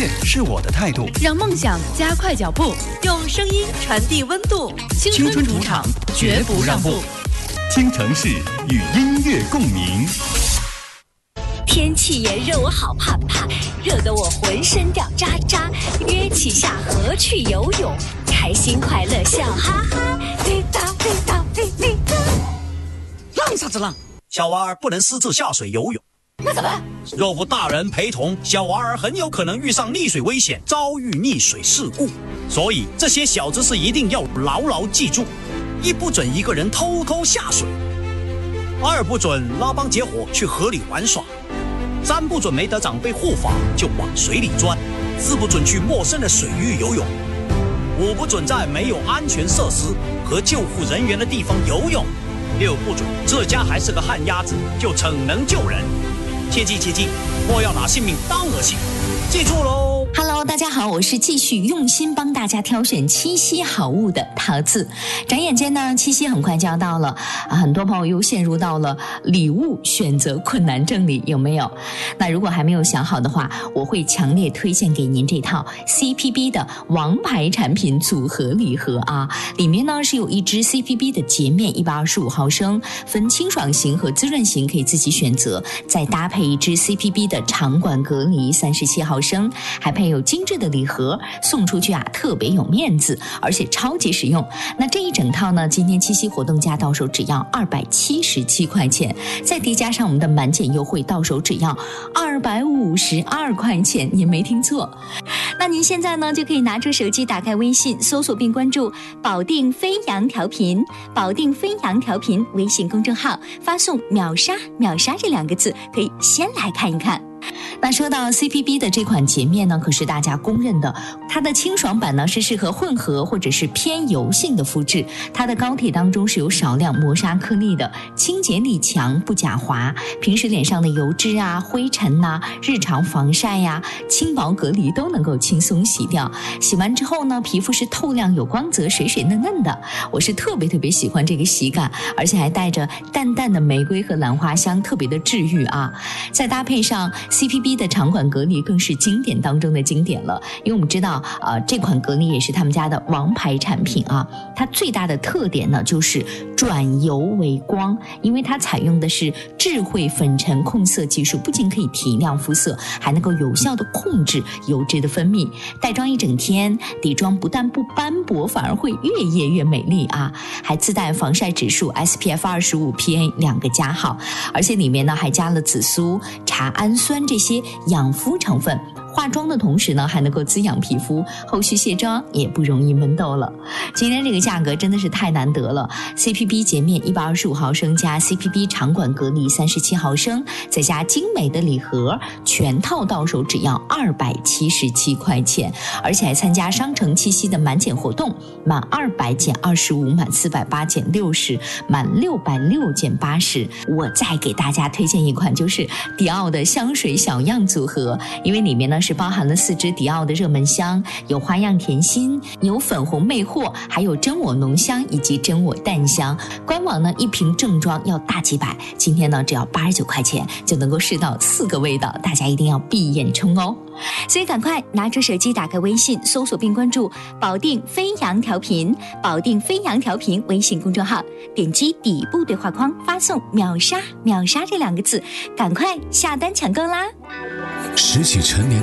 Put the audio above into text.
乐是我的态度， 让梦想加快脚步，用声音传递温度。青春主场，绝不让步。 京城市与音乐共鸣。 天气炎热，我好怕怕，热得我浑身掉渣渣。约起下河去游泳，开心快乐笑哈哈。滴答滴答滴滴答。 浪啥子浪？小娃儿不能私自下水游泳。 那怎么？ 若无大人陪同，小娃儿很有可能遇上溺水危险，遭遇溺水事故。所以这些小知识一定要牢牢记住：一不准一个人偷偷下水，二不准拉帮结伙去河里玩耍，三不准没得长辈护法就往水里钻，四不准去陌生的水域游泳，五不准在没有安全设施和救护人员的地方游泳，六不准这家还是个旱鸭子就逞能救人。切记切记，莫要拿性命当儿戏，记住喽。 Hello， 大家好，我是继续用心帮大家挑选七夕好物的桃子。转眼间呢，七夕很快就要到了，很多朋友又陷入到了礼物选择困难症里，有没有？那如果还没有想好的话，我会强烈推荐给您这套 CPB 的王牌产品组合礼盒啊，里面呢是有一支 CPB 的洁面125毫升，分清爽型和滋润型可以自己选择，再搭配一支 CPB 的长管隔离37毫升，还配有精致的礼盒，送出去啊特别有面子，而且超级实用。那这一整套呢，今天七夕活动价到手只要277块钱，再叠加上我们的满减优惠，到手只要252块钱，你没听错。那您现在呢就可以拿出手机，打开微信，搜索并关注保定飞扬调频，保定飞扬调频微信公众号，发送秒杀秒杀这2个字，可以先来看一看。那说到 CPB 的这款洁面呢，可是大家公认的，它的清爽版呢是适合混合或者是偏油性的肤质，它的膏体当中是有少量磨砂颗粒的，清洁力强，不假滑，平时脸上的油脂啊、灰尘啊、日常防晒呀、轻薄隔离都能够轻松洗掉。洗完之后呢，皮肤是透亮有光泽，水水嫩嫩的，我是特别喜欢这个洗感，而且还带着淡淡的玫瑰和兰花香，特别的治愈啊。再搭配上 CPB 的长管隔离，更是经典当中的经典了。因为我们知道这款隔离也是他们家的王牌产品啊。它最大的特点呢就是转油为光，因为它采用的是智慧粉尘控色技术，不仅可以提亮肤色，还能够有效的控制油脂的分泌。带妆一整天，底妆不但不斑驳，反而会越夜越美丽啊！还自带防晒指数 SPF 25 PA 2个加号，而且里面呢还加了紫苏、茶氨酸这些养肤成分，化妆的同时呢还能够滋养皮肤，后续卸妆也不容易闷痘了。今天这个价格真的是太难得了， CPB 洁面125毫升加 CPB 长管隔离37毫升，再加精美的礼盒，全套到手只要277块钱，而且还参加商城七夕的满减活动，满200减25，满480减60，满660减80。我再给大家推荐一款，就是迪奥的香水小样组合，因为里面呢是包含了4支迪奥的热门香，有花样甜心，有粉红魅惑，还有真我浓香以及真我淡香。官网呢一瓶正装要大几百，今天呢只要89块钱就能够试到4个味道，大家一定要闭眼冲哦。所以赶快拿出手机，打开微信，搜索并关注保定飞扬调频，保定飞扬调频微信公众号，点击底部对话框，发送秒杀秒杀这2个字，赶快下单抢购啦！ 拾起陈年